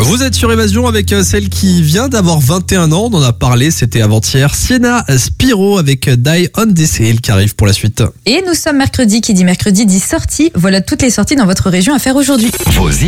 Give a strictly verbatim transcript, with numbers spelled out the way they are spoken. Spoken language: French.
Vous êtes sur Évasion avec celle qui vient d'avoir vingt et un ans. On en a parlé, c'était avant-hier. Sienna Spiro avec Die on This Hill qui arrive pour la suite. Et nous sommes mercredi, qui dit mercredi dit sortie. Voilà toutes les sorties dans votre région à faire aujourd'hui. Vos